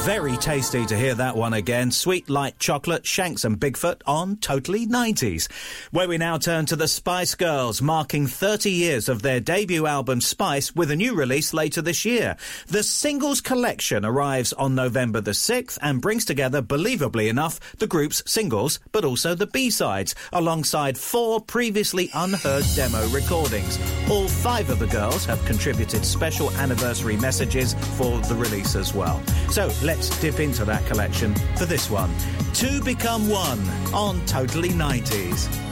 Very tasty to hear that one again. Sweet Light Chocolate, Shanks and Bigfoot on Totally 90s. Where we now turn to the Spice Girls, marking 30 years of their debut album Spice with a new release later this year. The singles collection arrives on November the 6th and brings together, believably enough, the group's singles, but also the B-sides, alongside 4 previously unheard demo recordings. All 5 of the girls have contributed special anniversary messages for the release as well. So let's dip into that collection for this one. Two Become One on Totally 90s.